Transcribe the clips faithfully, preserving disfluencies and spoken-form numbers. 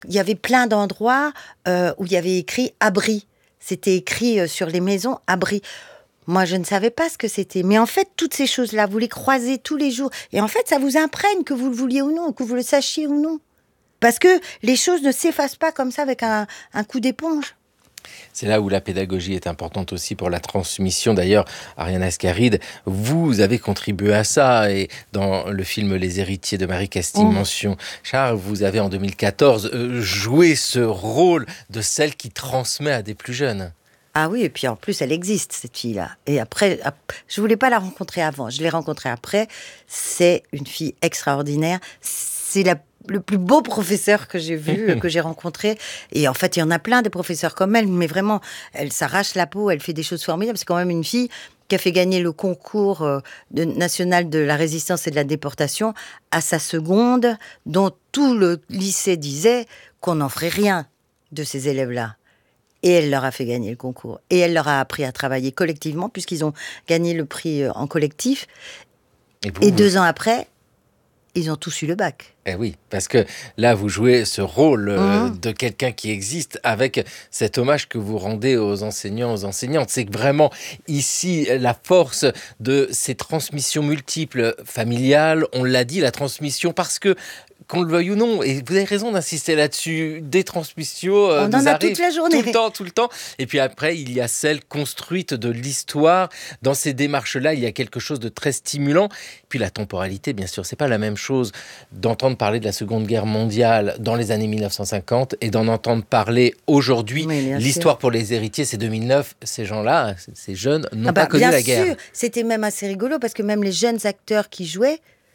il y avait plein d'endroits euh, où il y avait écrit « abri ». C'était écrit euh, sur les maisons « abri ». Moi, je ne savais pas ce que c'était. Mais en fait, toutes ces choses-là, vous les croisez tous les jours. Et en fait, ça vous imprègne, que vous le vouliez ou non, que vous le sachiez ou non. Parce que les choses ne s'effacent pas comme ça avec un, un coup d'éponge. C'est là où la pédagogie est importante aussi pour la transmission. D'ailleurs, Ariane Ascaride, vous avez contribué à ça. Et dans le film Les Héritiers de Marie Castille, mmh. mention Charles, vous avez en deux mille quatorze euh, joué ce rôle de celle qui transmet à des plus jeunes. Ah oui, et puis en plus, elle existe, cette fille-là. Et après, je voulais pas la rencontrer avant, je l'ai rencontrée après. C'est une fille extraordinaire. C'est la le plus beau professeur que j'ai vu, que j'ai rencontré. Et en fait, il y en a plein des professeurs comme elle, mais vraiment, elle s'arrache la peau, elle fait des choses formidables. C'est quand même une fille qui a fait gagner le concours de, national de la résistance et de la déportation à sa seconde, dont tout le lycée disait qu'on n'en ferait rien de ces élèves-là. Et elle leur a fait gagner le concours. Et elle leur a appris à travailler collectivement, puisqu'ils ont gagné le prix en collectif. Et, vous, et deux vous... ans après, ils ont tous eu le bac. Eh oui, parce que là, vous jouez ce rôle euh, mmh. de quelqu'un qui existe avec cet hommage que vous rendez aux enseignants, aux enseignantes. C'est que vraiment, ici, la force de ces transmissions multiples familiales, on l'a dit, la transmission, parce que qu'on le veuille ou non, et vous avez raison d'insister là-dessus, des transmissions euh, on en a toute la journée. Tout le temps, tout le temps. Et puis après, il y a celle construite de l'histoire. Dans ces démarches-là, il y a quelque chose de très stimulant. Puis la temporalité, bien sûr, c'est pas la même chose d'entendre parler de la Seconde Guerre mondiale dans les années mille neuf cent cinquante et d'en entendre parler aujourd'hui. Oui, l'histoire sûr. Pour les héritiers, c'est deux mille neuf. Ces gens-là, ces jeunes, n'ont ah bah, pas connu la guerre. Bien sûr, c'était même assez rigolo parce que même les jeunes acteurs qui jouaient,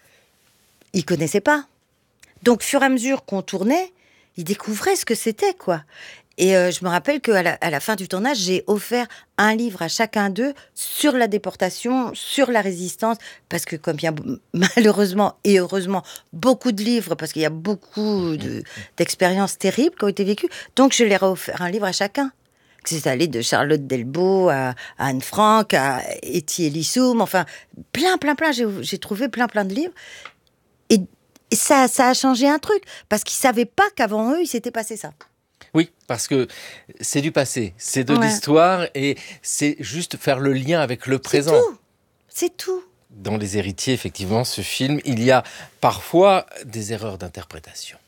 ils connaissaient pas. Donc, au fur et à mesure qu'on tournait, ils découvraient ce que c'était, quoi. Et euh, je me rappelle qu'à la, à la fin du tournage, j'ai offert un livre à chacun d'eux sur la déportation, sur la résistance, parce que comme il y a malheureusement et heureusement beaucoup de livres, parce qu'il y a beaucoup de, d'expériences terribles qui ont été vécues, donc je leur ai offert un livre à chacun. C'est allé de Charlotte Delbo à, à Anne Frank, à Etty Elissoum, enfin, plein, plein, plein, j'ai, j'ai trouvé plein, plein de livres. Et Et ça, ça a changé un truc, parce qu'ils ne savaient pas qu'avant eux, il s'était passé ça. Oui, parce que c'est du passé, c'est de ouais. l'histoire, et c'est juste faire le lien avec le présent. C'est tout, c'est tout. Dans Les Héritiers, effectivement, ce film, il y a parfois des erreurs d'interprétation.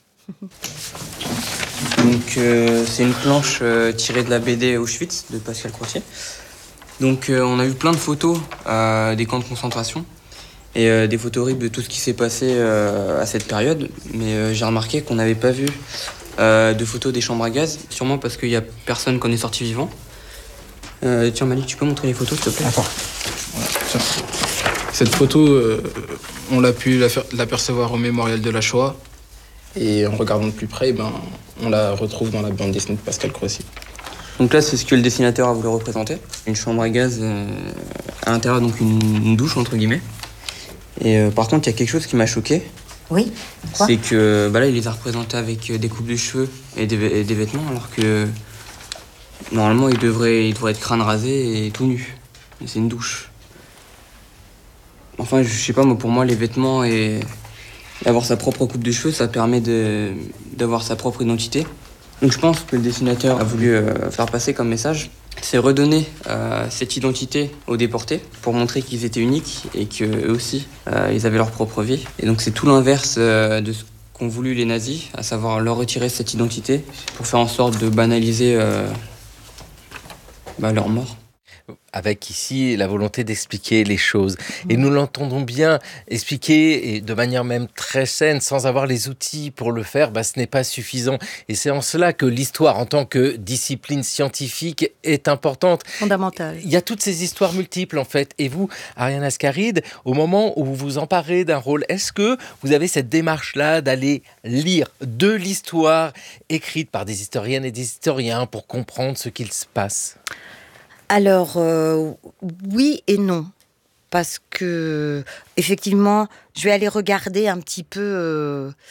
Donc, euh, c'est une planche euh, tirée de la B D Auschwitz, de Pascal Crozier. Donc, euh, on a eu plein de photos euh, des camps de concentration. Et euh, des photos horribles de tout ce qui s'est passé euh, à cette période. Mais euh, j'ai remarqué qu'on n'avait pas vu euh, de photos des chambres à gaz, sûrement parce qu'il n'y a personne qu'on est sorti vivant. Euh, tiens Malik, tu peux montrer les photos, s'il te plaît ? D'accord. Voilà, tiens. Cette photo, euh, on l'a pu l'apercevoir au mémorial de la Shoah. Et en regardant de plus près, ben, on la retrouve dans la bande dessinée de Pascal Crozier. Donc là, c'est ce que le dessinateur a voulu représenter. Une chambre à gaz, euh, à l'intérieur, donc une, une douche, entre guillemets. Et euh, par contre, il y a quelque chose qui m'a choqué. Oui. Quoi ? C'est que bah là, il les a représentés avec des coupes de cheveux et des, et des vêtements, alors que normalement, il devrait, il devrait être crâne rasé et tout nu. Et c'est une douche. Enfin, je sais pas, moi, pour moi, les vêtements et avoir sa propre coupe de cheveux, ça permet de, d'avoir sa propre identité. Donc je pense que le dessinateur a voulu euh, faire passer comme message, c'est redonner euh, cette identité aux déportés pour montrer qu'ils étaient uniques et qu'eux aussi, euh, ils avaient leur propre vie. Et donc c'est tout l'inverse euh, de ce qu'ont voulu les nazis, à savoir leur retirer cette identité pour faire en sorte de banaliser euh, bah, leur mort. Avec ici la volonté d'expliquer les choses. Et nous l'entendons bien expliquer, et de manière même très saine, sans avoir les outils pour le faire, bah, ce n'est pas suffisant. Et c'est en cela que l'histoire, en tant que discipline scientifique, est importante. Fondamentale. Il y a toutes ces histoires multiples, en fait. Et vous, Ariane Ascaride, au moment où vous vous emparez d'un rôle, est-ce que vous avez cette démarche-là d'aller lire de l'histoire écrite par des historiennes et des historiens pour comprendre ce qu'il se passe ? Alors, euh, oui et non. Parce que, effectivement, je vais aller regarder un petit peu... Euh,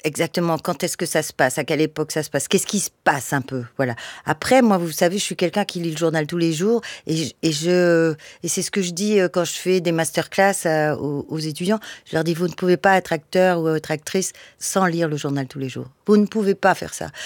exactement quand est-ce que ça se passe, à quelle époque ça se passe, qu'est-ce qui se passe un peu, voilà. Après, moi, vous savez, je suis quelqu'un qui lit le journal tous les jours et je, et, je, et c'est ce que je dis quand je fais des masterclass à, aux, aux étudiants. Je leur dis, vous ne pouvez pas être acteur ou être actrice sans lire le journal tous les jours. Vous ne pouvez pas faire ça.